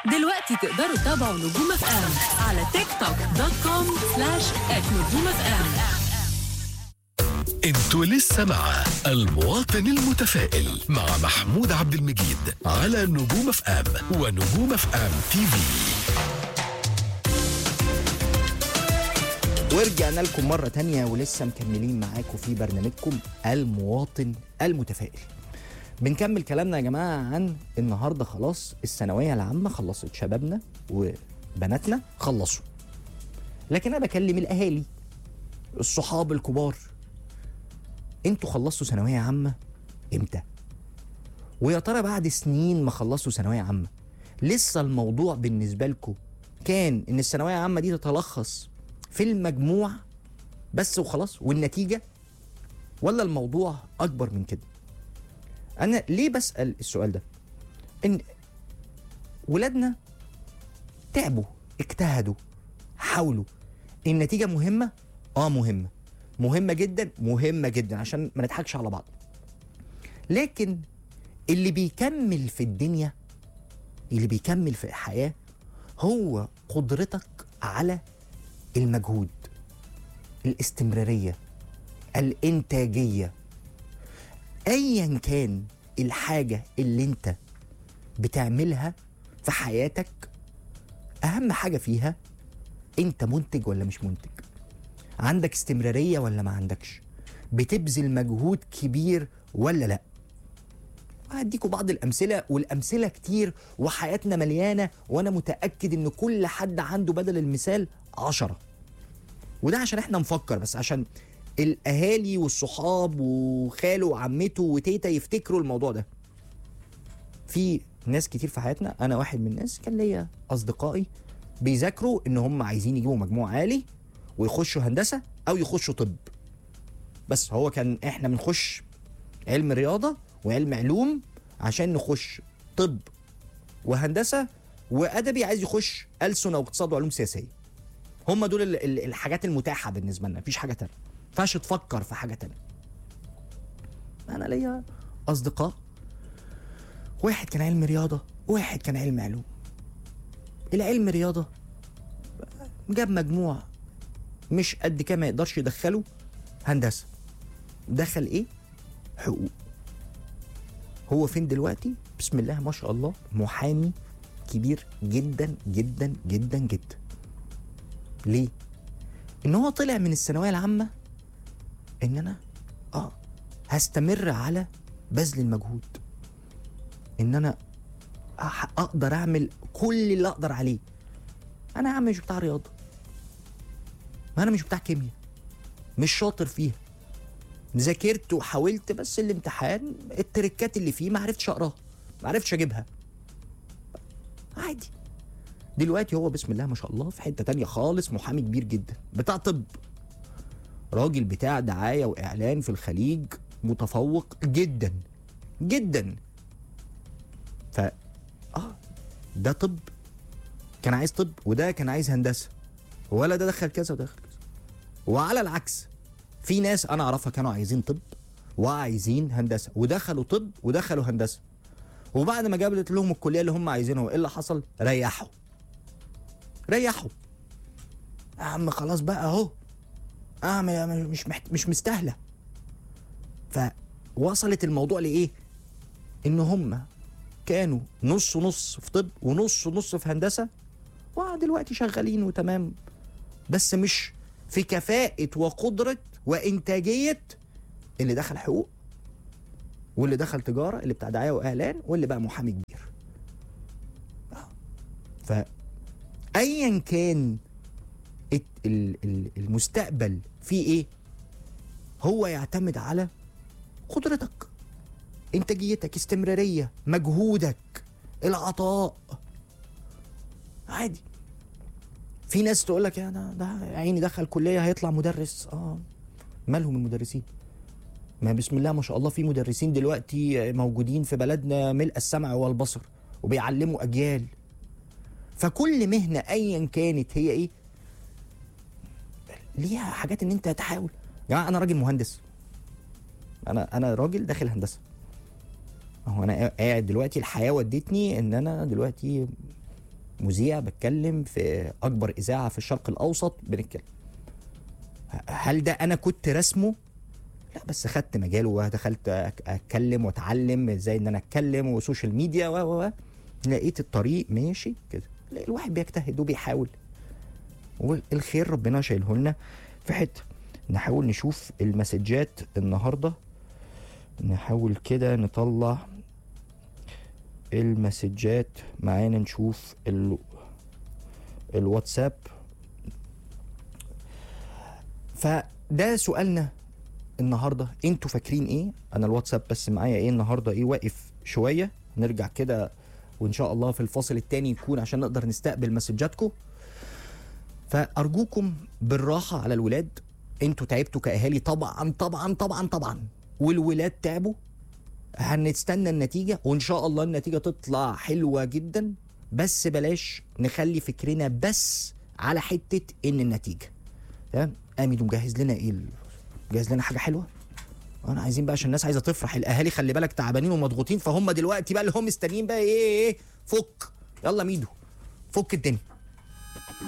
دلوقتي تقدروا تتابعوا نجوم اف ام على tiktok.com/@نجوم اف ام. انتوا لسه مع المواطن المتفائل مع محمود عبد المجيد على نجوم اف ام ونجوم اف ام تي في. ورجعنا لكم مرة تانية ولسه مكملين معاكم في برنامجكم المواطن المتفائل. بنكمل كلامنا يا جماعة عن النهاردة خلاص الثانوية العامة خلصت، شبابنا وبناتنا خلصوا، لكن أنا بكلم الأهالي الصحاب الكبار، انتوا خلصتوا ثانوية عامة امتى؟ ويا ترى بعد سنين ما خلصتوا ثانوية عامة لسه الموضوع بالنسبة لكم كان ان الثانوية العامة دي تتلخص في المجموع بس وخلاص والنتيجة، ولا الموضوع أكبر من كده؟ أنا ليه بسأل السؤال ده؟ إن ولادنا تعبوا، اجتهدوا، حاولوا. النتيجة مهمة؟ مهمة جدا، مهمة جدا عشان ما نضحكش على بعض. لكن اللي بيكمل في الدنيا، اللي بيكمل في الحياة هو قدرتك على المجهود، الاستمرارية، الإنتاجية. أيا كان الحاجة اللي انت بتعملها في حياتك، أهم حاجة فيها انت منتج ولا مش منتج، عندك استمرارية ولا ما عندكش، بتبذل مجهود كبير ولا لا. هديكوا بعض الأمثلة، والأمثلة كتير وحياتنا مليانة، وأنا متأكد إن كل حد عنده بدل المثال 10. وده عشان احنا نفكر، بس عشان الأهالي والصحاب وخاله وعمته وتيتا يفتكروا الموضوع ده. في ناس كتير في حياتنا، أنا واحد من الناس كان ليا أصدقائي بيذاكروا إن هم عايزين يجيبوا مجموع عالي ويخشوا هندسة أو يخشوا طب. بس هو كان احنا بنخش علم رياضة وعلم علوم عشان نخش طب وهندسة، وأدبي عايز يخش ألسن أو اقتصاد وعلوم سياسية. هم دول الحاجات المتاحة بالنسبة لنا، مفيش حاجة تانية، مفيهاش تفكر في حاجة تانية. أنا ليا أصدقاء، واحد كان علم رياضة وواحد كان علم علوم. العلم رياضة جاب مجموع مش قد كده ما يقدرش يدخله هندسة، دخل إيه؟ حقوق. هو فين دلوقتي؟ بسم الله ما شاء الله، محامي كبير جدا جدا جدا جدا. ليه؟ ان هو طلع من الثانويه العامه ان انا هستمر على بذل المجهود، ان انا اقدر اعمل كل اللي اقدر عليه. انا يا عم مش بتاع رياضه، ما انا مش بتاع كيمياء، مش شاطر فيها، ذاكرت وحاولت بس الامتحان التركات اللي فيه ما عرفتش اقراها، ما عرفتش اجيبها، عادي. دلوقتي هو بسم الله ما شاء الله في حتة تانية خالص، محامي كبير جدا بتاع طب، راجل بتاع دعاية وإعلان في الخليج، متفوق جدا جدا. ف ده طب كان عايز طب، وده كان عايز هندسة، ولا ده دخل كذا وده دخل كذا. وعلى العكس في ناس أنا أعرفها كانوا عايزين طب وعايزين هندسة ودخلوا طب ودخلوا هندسة، وبعد ما جابت لهم الكلية اللي هم عايزينها ايه اللي حصل؟ ريحوا يا عم خلاص بقى اهو، مش مستاهله. فوصلت الموضوع لايه؟ ان هم كانوا نص نص في طب ونص نص في هندسه، ودلوقتي شغالين وتمام، بس مش في كفاءه وقدره وانتاجيه اللي دخل حقوق واللي دخل تجاره، اللي بتاع دعايه واعلان، واللي بقى محامي كبير. فايا كان المستقبل فيه ايه، هو يعتمد على قدرتك، انتاجيتك، استمراريه، مجهودك، العطاء. عادي. في ناس تقول لك يا ده عيني دخل كليه هيطلع مدرس. مالهم المدرسين؟ ما بسم الله ما شاء الله في مدرسين دلوقتي موجودين في بلدنا ملء السمع والبصر وبيعلموا اجيال. فكل مهنه ايا كانت هي ايه، ليها حاجات ان انت تحاول. يا جماعه انا راجل مهندس، انا راجل داخل هندسه، اهو انا قاعد دلوقتي، الحياه ودتني ان انا دلوقتي مذيع بتكلم في اكبر اذاعه في الشرق الاوسط بنتكلم. هل ده انا كنت رسمه؟ لا، بس خدت مجاله ودخلت اتكلم واتعلم ازاي ان انا اتكلم وسوشيال ميديا لقيت الطريق ماشي كده. الواحد بيجتهد وبيحاول، والخير ربنا شايله لنا في حته. نحاول نشوف المسجات النهارده، نحاول كده نطلع المسجات معانا، نشوف الواتساب. فده سؤالنا النهارده، انتوا فاكرين ايه؟ انا الواتساب بس معايا ايه النهارده، ايه واقف شويه، نرجع كده وان شاء الله في الفاصل الثاني يكون عشان نقدر نستقبل مسجاتكم. فارجوكم بالراحه على الولاد، انتوا تعبتوا كاهالي طبعا طبعا طبعا طبعا، والولاد تعبوا. هنستنى النتيجه وان شاء الله النتيجه تطلع حلوه جدا، بس بلاش نخلي فكرنا بس على حته ان النتيجه. تمام؟ اميد مجهز لنا ايه؟ جهز لنا حاجه حلوه. انا عايزين بقى عشان الناس عايزه تفرح، الاهالي خلي بالك تعبانين ومضغوطين، فهم دلوقتي بقى اللي هم مستنيين بقى ايه؟ فك، يلا ميدو فك الدنيا.